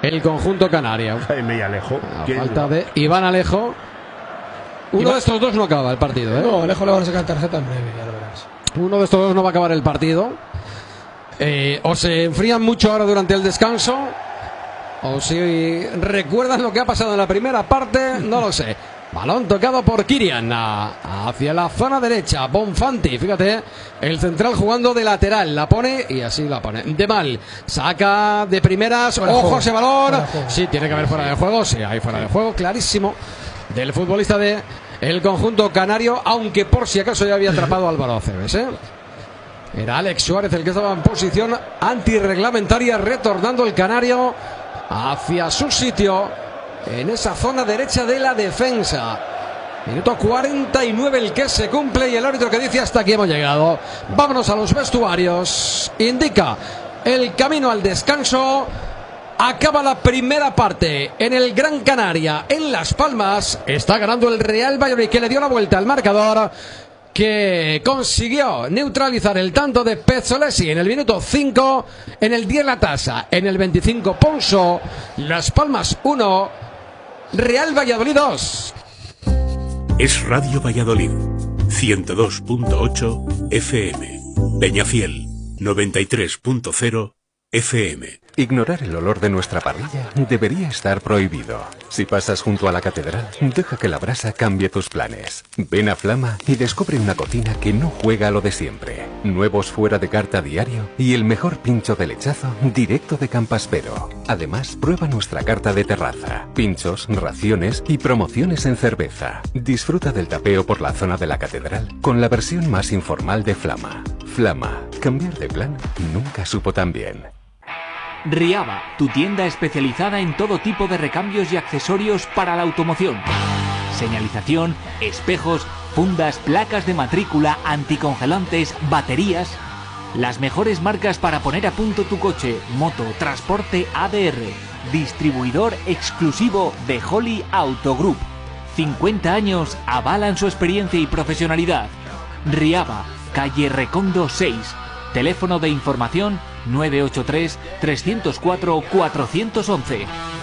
el conjunto canario. Jaime y Alejo. A falta de Iván Alejo. Uno de estos dos no acaba el partido, ¿eh? No, Alejo le van a sacar tarjeta en breve, ya lo verás. Uno de estos dos no va a acabar el partido. O se enfrían mucho ahora durante el descanso, o si recuerdan lo que ha pasado en la primera parte, no lo sé. Balón tocado por Kirian hacia la zona derecha. Bonfanti, fíjate, el central jugando de lateral, la pone y así la pone. De mal, saca de primeras. Ojo ese balón. Sí, tiene que haber fuera de juego. Sí, hay fuera de juego, clarísimo, del futbolista de el conjunto canario, aunque por si acaso ya había atrapado a Álvaro Aceves, ¿eh? Era Alex Suárez el que estaba en posición antirreglamentaria, retornando el canario hacia su sitio en esa zona derecha de la defensa. Minuto 49 el que se cumple y el árbitro que dice: hasta aquí hemos llegado. Vámonos a los vestuarios. Indica el camino al descanso. Acaba la primera parte en el Gran Canaria, en Las Palmas. Está ganando el Real Valladolid, que le dio la vuelta al marcador, que consiguió neutralizar el tanto de Pezzolesi en el minuto 5, en el 10 la tasa, en el 25 Ponso. Las Palmas 1, Real Valladolid 2. Es Radio Valladolid, 102.8 FM, Peñafiel, 93.0 FM. Ignorar el olor de nuestra parrilla debería estar prohibido. Si pasas junto a la catedral, deja que la brasa cambie tus planes. Ven a Flama y descubre una cocina que no juega a lo de siempre. Nuevos fuera de carta diario y el mejor pincho de lechazo directo de Campaspero. Además, prueba nuestra carta de terraza, pinchos, raciones y promociones en cerveza. Disfruta del tapeo por la zona de la catedral con la versión más informal de Flama. Flama, cambiar de plan nunca supo tan bien. Riaba, tu tienda especializada en todo tipo de recambios y accesorios para la automoción. Señalización, espejos, fundas, placas de matrícula, anticongelantes, baterías. Las mejores marcas para poner a punto tu coche, moto, transporte ADR. Distribuidor exclusivo de Holly Auto Group. 50 años avalan su experiencia y profesionalidad. Riaba, calle Recondo 6. Teléfono de información 983-304-411.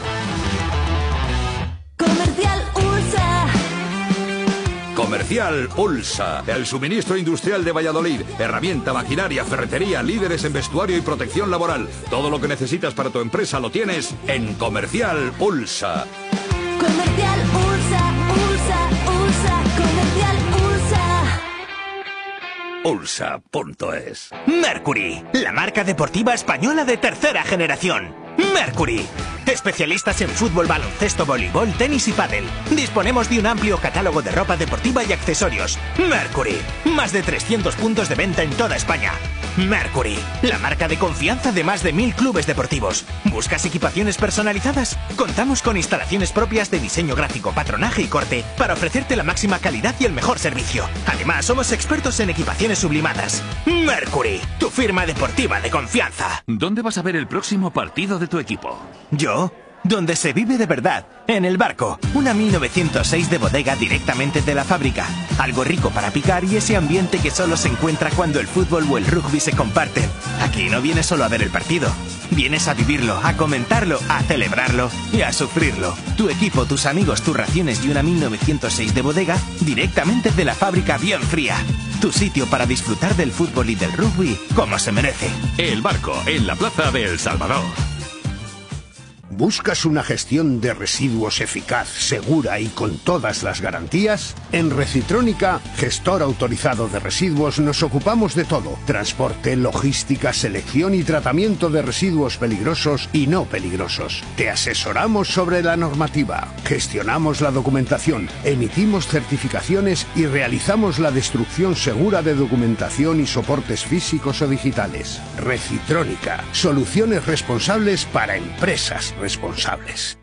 Comercial Ulsa. Comercial Ulsa, el suministro industrial de Valladolid. Herramienta, maquinaria, ferretería, líderes en vestuario y protección laboral. Todo lo que necesitas para tu empresa lo tienes en Comercial Ulsa. Comercial Ulsa, Ulsa, Ulsa, Comercial Ulsa. Ulsa.es. Mercury, la marca deportiva española de tercera generación. Mercury, especialistas en fútbol, baloncesto, voleibol, tenis y pádel. Disponemos de un amplio catálogo de ropa deportiva y accesorios. Mercury, más de 300 puntos de venta en toda España. Mercury, la marca de confianza de más de 1000 clubes deportivos. ¿Buscas equipaciones personalizadas? Contamos con instalaciones propias de diseño gráfico, patronaje y corte para ofrecerte la máxima calidad y el mejor servicio. Además, somos expertos en equipaciones sublimadas. Mercury, tu firma deportiva de confianza. ¿Dónde vas a ver el próximo partido de tu equipo? ¿Yo? Donde se vive de verdad, en El Barco, una 1906 de bodega directamente de la fábrica. Algo rico para picar y ese ambiente que solo se encuentra cuando el fútbol o el rugby se comparten. Aquí no vienes solo a ver el partido, vienes a vivirlo, a comentarlo, a celebrarlo y a sufrirlo. Tu equipo, tus amigos, tus raciones y una 1906 de bodega directamente de la fábrica bien fría. Tu sitio para disfrutar del fútbol y del rugby como se merece. El Barco, en la plaza de El Salvador. ¿Buscas una gestión de residuos eficaz, segura y con todas las garantías? En Recitrónica, gestor autorizado de residuos, nos ocupamos de todo: transporte, logística, selección y tratamiento de residuos peligrosos y no peligrosos. Te asesoramos sobre la normativa, gestionamos la documentación, emitimos certificaciones y realizamos la destrucción segura de documentación y soportes físicos o digitales. Recitrónica, soluciones responsables para empresas responsables.